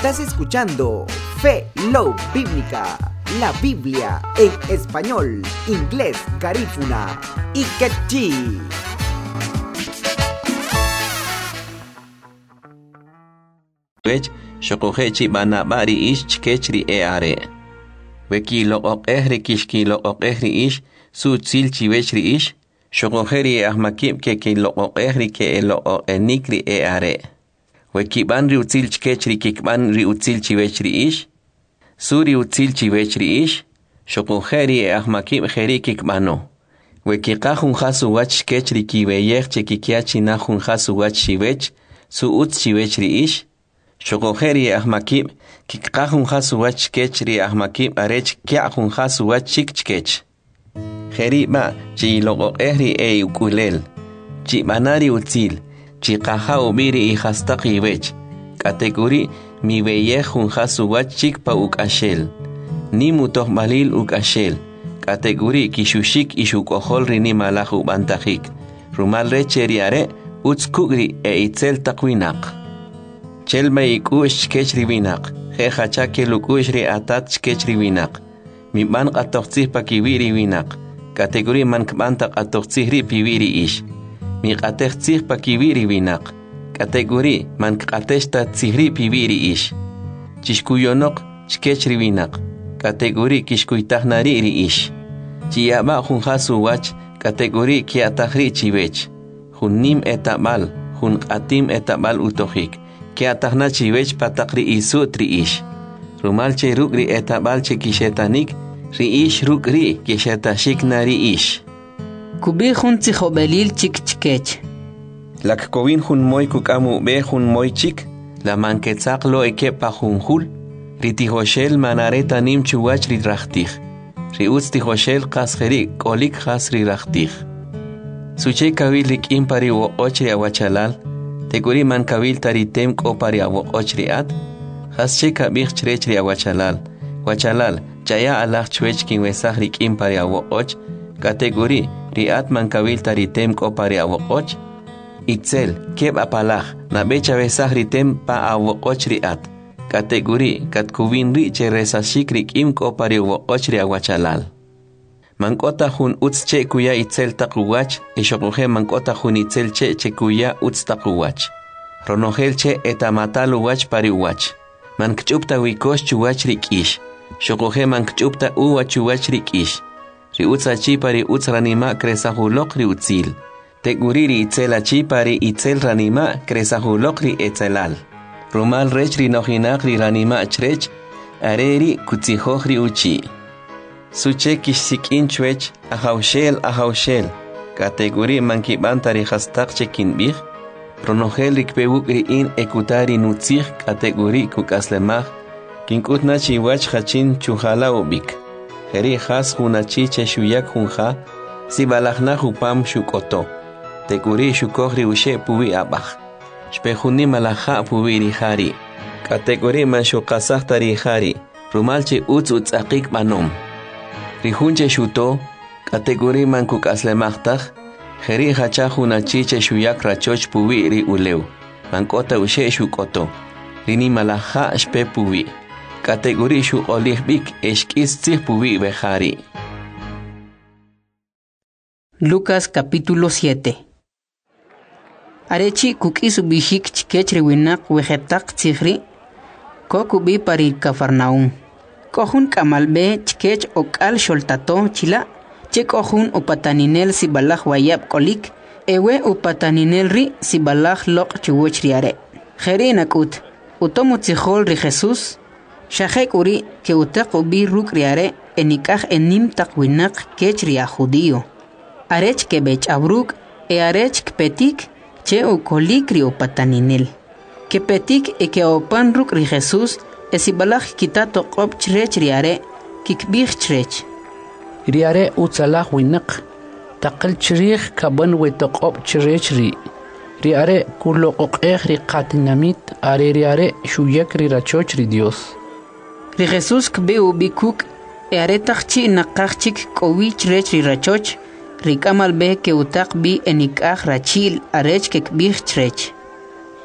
Estás escuchando Fe Love Bíblica, la Biblia en español, inglés, garífuna y quechí. Shokohechi bana bari ish chkechri are. Weki loqoq ehri kishki loqoq ehri ish su tsil chiwechri ish. Shokoheri ahmakib ke loqoq ehri ke loqoq enikri are. Weki banri utsil chkechri kikbanri utsil chiwechri ish. Suri utsil chiwechri ish. Shokoheri ahmakib heri kikbano. Weki kahun hasu wach chkechri kiweyech chekikiachi nahun hasu wach chiwech su uts chiwechri ish. Shokoheri ahmakib kikahun hasu wach chkechri ahmakib arech kiahun hasu wach chikchkech. Heri ba chi loqoq ehri ukulel. Chi banari utsil. Chi kaha ubiri i hastaqi wech. Kategori mi weyejun hasu wach chikpa ukashel. Ni mutoh malil ukashel. Kategori kishushik ishukohol rini malahu bantajik. Rumal recheri are utskugri itzel takwinaq. Chelma ikush chkechri winak. Jeja chake lukushri atat chkechri winak. Mi ban qatoqtsih pakiwiri winak. Kategori man kbanta qatoqtsihri piwiri ish. Mi qateqtsih pakiwiri winak. Kategori man qateshta tsihri piwiri ish. Chishkuyonok chkechri winak. Kategori kishkuytahnariri ish. Chiyaba hun hasu wach. Kategori kiatahri chiwech. Hun nim etabal. Hun qatim etabal utohik. Kiatahna chiwech patakri isutri ish. Rumalche rukri etabalche kishetanik. Ri ish rukri kishetashik nari ish. Kubi hun tzihobelil chikchkech. Lak kovin hun moy kukamu be hun moy chik. La manketzak lo ekepa hun hul. Ri tihoshel manareta nim chuwach ri rachtich. Ri utz tihoshel kasjeri kolik has ri rachtich. Suche kawilik impari wo ochri awachalal. Teguri man kawil taritem kopari awo ochri at. Hasche kabich chrechri awachalal. Wachalal chaya alach chwech kin wesahrik impari awo och. Kategori riat man kawil taritem kopari awo och. Itzel keb apalach na becha besahritem pa awo och riat. Kategori katkuvin ri cheresashik rikim kopari awo och ri awachalal. Mankota hun utz che kuya itzel takuwach, eshokuhe mankota hun itzel che kuya utz takuwach. Ronogel che etamatalu wach pari wach. Mankchupta wikosh chuwach rikish. Shokuhe mankchupta uwachuwach rikish. Ri utza chi pari utz ranima kresahulok ri utzil. Teguriri itzel achi pari itzel ranima kresahulok ri etzelal. Rumal rech ri nohinak ri ranima chrech, areri kutzihoj ri uchi. Suche kishsikin chwech, ahaushel. Kategori mankibantari hastak chekin bih. Ronogel rikpewuk ri in ekutari nutzih kategori kukaslemah. Kinkutna chiwach hachin chuhala ubik. Heri has hunachi cheshuyak hunha. Sibalachna hupam shukoto. Teguri shukogri ushe puwi abach. Shpehuni malaha puwi rihari. Kategori man shukasah tarihari. Rumalche utz akik manom. Rihunche shuto, kategori man kukaslemachtaj, heri hachahuna chiche shuyak rachoch puwi ri uleu, mankota ushe shukoto, rini malaha shpe puwi, kategori shu olihbik eshkis tzih puwi behari. Lucas capítulo 7. Arechi kukisu bishik chikechri winak wejetak tzihri, kokubi pari Cafarnaum. Kohun kamalbe chkech okal sholtato chila, che kohun upataninel si balach wayab kolik, ewe upataninel ri si balach lok chuwech riare. Jeri nakut, utomu tzihol ri Jesus, shahek uri ke utak ubi ruk riare enikaj enim takwinak kech ria judío. Arech ke bech abruk arech kpetik che ukolik ri upataninel. Ke petik ke opan ruk ri Jesus, esibalach kitato qob chrech riare kikbich chrech riare utsalah winak taqal chrich kaban wetoqob chrech riare kuloqoq ri qatinamit are riare shuyak ri rachoch ri Dios ri Jesus kbe ubikuk are taqchi naqachik kowi chrech ri rachoch ri kamal be ke utaq bi enikaj rachil arech kikbich chrech